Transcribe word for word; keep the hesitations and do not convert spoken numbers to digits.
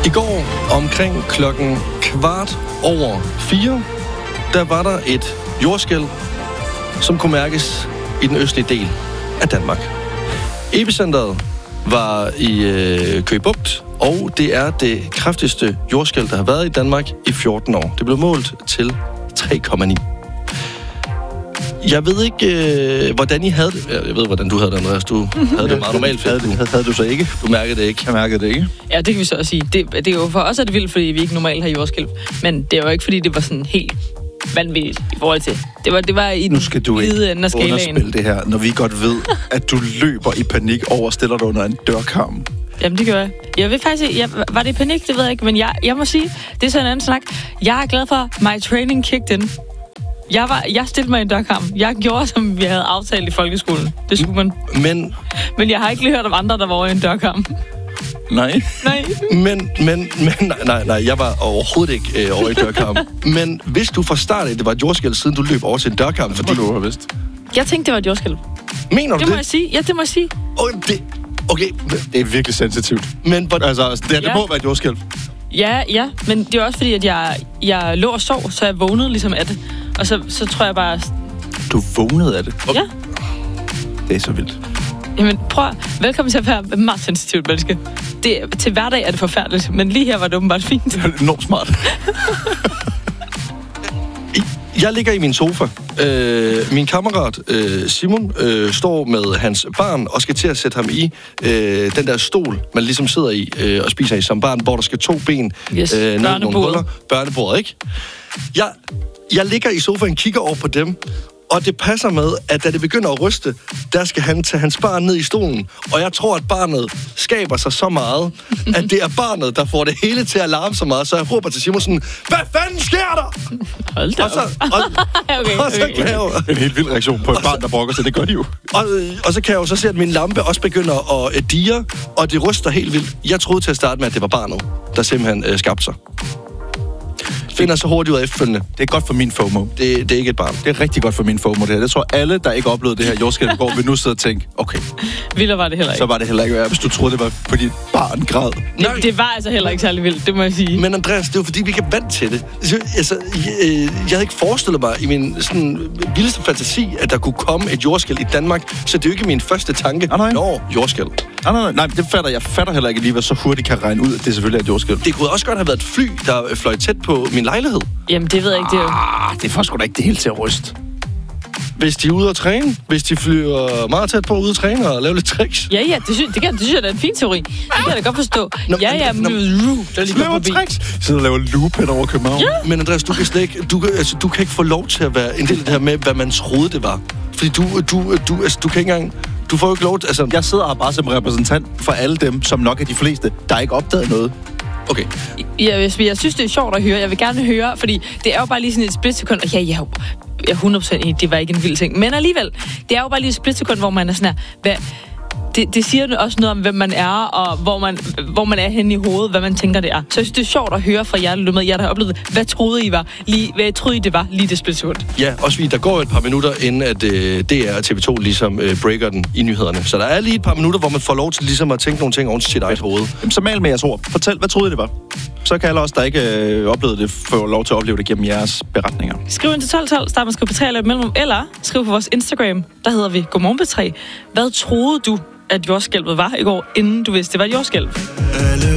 I går omkring klokken kvart over fire, der var der et jordskælv, som kunne mærkes i den østlige del af Danmark. Epicentret var i øh, Køge Bugt, og det er det kraftigste jordskælv, der har været i Danmark i fjorten år. Det blev målt til tre komma ni. Jeg ved ikke, øh, hvordan I havde det. Jeg ved, hvordan du havde det, Andreas. Du havde det meget normalt. Havde, havde, havde du så ikke? Du mærkede det ikke. Jeg mærkede det ikke. Ja, det kan vi så også sige. Det, det er jo for os er det vildt, fordi vi ikke normalt har jordskælv. Men det er jo ikke, fordi det var sådan helt vanvittigt i forhold til. Det var, det var i nu skal du ikke ende af skalaen. Underspille det her, når vi godt ved, at du løber i panik over og stiller dig under en dørkarm. Jamen, det gør jeg. Jeg ved faktisk jeg, var det i panik? Det ved jeg ikke, men jeg, jeg må sige, det er sådan en anden snak. Jeg er glad for, my training kicked in. Jeg, var, jeg stillede mig i en dørkarm. Jeg gjorde, som vi havde aftalt i folkeskolen. Det skulle man. Men, men jeg har ikke lige hørt om andre, der var over i en dørkarm. Nej. Nej. Men, men, men, nej, nej, nej, jeg var overhovedet ikke øh, over i dørkarm. Men hvis du fra start af, det var et jordskælv, siden du løb over til en dørkarm, fordi... du har vidst. Jeg tænkte, det var et jordskælv. Mener du det? Det må jeg sige. Ja, det må jeg sige. Okay, det, okay. Det er virkelig sensitivt. Men, but, altså, det, det ja. må være et jordskælv. Ja, ja, men det er også fordi, at jeg, jeg lå og sov, så jeg vågnede ligesom af det. Og så, så tror jeg bare... Du vågnede af det? Okay. Ja. Det er så vildt. Jamen, prøv. Velkommen til at være et meget sensitivt menneske. Det, til hverdag er det forfærdeligt, men lige her var det åbenbart fint. Det er enormt smart. Jeg ligger i min sofa. Øh, min kammerat øh, Simon øh, står med hans barn og skal til at sætte ham i øh, den der stol, man ligesom sidder i øh, og spiser i som barn, hvor der skal to ben yes. øh, ned i nogle huller. Børnebordet, ikke? Jeg, jeg ligger i sofaen, kigger over på dem, og det passer med, at da det begynder at ryste, der skal han tage hans barn ned i stolen. Og jeg tror, at barnet skaber sig så meget, at det er barnet, der får det hele til at larme så meget. Så jeg råber til Simon sådan, hvad fanden sker der? Hold da og så, og, okay, okay. og så kan jeg jo... En helt vild reaktion på et barn, der brokker sig. Det gør de jo. Og, og så kan jeg jo så se, at min lampe også begynder at dire, og det ryster helt vildt. Jeg troede til at starte med, at det var barnet, der simpelthen øh, skabte sig. Finder så hurtigt ud af efterfølgende. Det er godt for min FOMO. Det, det er ikke et barn. Det er rigtig godt for min FOMO, det her. Jeg tror, alle, der ikke oplevede det her jordskælv i går, vil nu sidde og tænke, okay. Vildere var det heller ikke. Så var det heller ikke værd, hvis du troede, det var på dit barn græd. Det, det var altså heller ikke særlig vildt, det må jeg sige. Men Andreas, det er jo fordi, vi ikke er vant til det. Altså, jeg, jeg havde ikke forestillet mig i min sådan, vildeste fantasi, at der kunne komme et jordskælv i Danmark. Så det er jo ikke min første tanke. Ah, nej. Nå, jordskælv. Nej, nej, nej, nej, det fatter jeg. fatter heller ikke lige, hvad så hurtigt kan regne ud, at det selvfølgelig er et jordskælv. Det kunne også godt have været et fly, der fløj tæt på min lejlighed. Jamen, det ved jeg ikke, det er jo... Ah, det får sgu da ikke det hele til at ryste. Hvis de er ude at træne, hvis de flyver meget tæt på ude at træne og lave lidt tricks. Ja, ja, det synes, det kan, det synes jeg, det er en fin teori. Det kan jeg da godt forstå. Nå, ja, ja, nå, men... Der lige laver tricks. Sidder og laver loop hen over København. Ja. Men Andreas, du kan slet ikke, du, kan, altså, du kan ikke få lov til at være en del af det her med, hvad man troede, det var. Fordi du, du, du, altså, du kan ikke engang... Du får jo ikke lov til... Altså... Jeg sidder her bare som repræsentant for alle dem, som nok er de fleste, der ikke opdaget noget. Okay. Ja, jeg, jeg synes, det er sjovt at høre. Jeg vil gerne høre, fordi det er jo bare lige sådan et splitsekund. Og ja, ja, jeg er hundrede procent enig, det var ikke en vild ting. Men alligevel, det er jo bare lige et splitsekund, hvor man er sådan her... Hvad, det, det siger også noget om, hvem man er, og hvor man, hvor man er henne i hovedet, hvad man tænker, det er. Så jeg synes, det er sjovt at høre fra jer, med jer, der har oplevet det. Hvad troede I var? Lige, hvad troede I, det var lige det splitsekund? Ja, også fordi der går et par minutter, inden at øh, D R og T V to ligesom øh, breaker den i nyhederne. Så der er lige et par minutter, hvor man får lov til ligesom at tænke nogle ting oven til sit eget hoved. Jamen, så mal med jeres ord. Fortæl, hvad troede I, det var? Så kan alle os, der ikke øh, oplevede det, få lov til at opleve det gennem jeres beretninger. Skriv ind til tolv tolv, start med at skrive P tre eller mellemrum, eller skriv på vores Instagram. Der hedder vi Godmorgen P tre. Hvad troede du, at jordskælvet var i går, inden du vidste, det var et jordskælv?